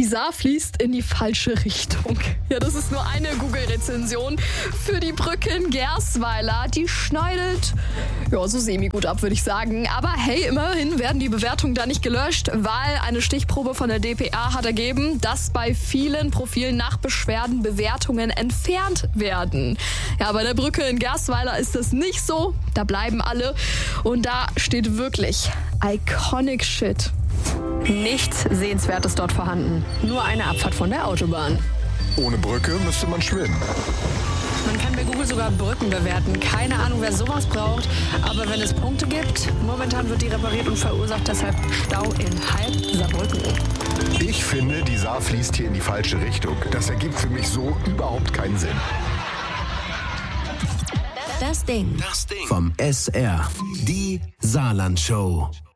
Saar fließt in die falsche Richtung. Ja, das ist nur eine Google-Rezension für die Brücke in Gersweiler. Die schneidet, ja, so semi-gut ab, würde ich sagen. Aber hey, immerhin werden die Bewertungen da nicht gelöscht, weil eine Stichprobe von der dpa hat ergeben, dass bei vielen Profilen nach Beschwerden Bewertungen entfernt werden. Ja, bei der Brücke in Gersweiler ist das nicht so. Da bleiben alle. Und da steht wirklich Iconic Shit. Nichts Sehenswertes dort vorhanden. Nur eine Abfahrt von der Autobahn. Ohne Brücke müsste man schwimmen. Man kann bei Google sogar Brücken bewerten. Keine Ahnung, wer sowas braucht. Aber wenn es Punkte gibt, momentan wird die repariert und verursacht deshalb Stau in halb Saarbrücken. Ich finde, die Saar fließt hier in die falsche Richtung. Das ergibt für mich so überhaupt keinen Sinn. Das Ding. Vom SR. Die Saarland-Show.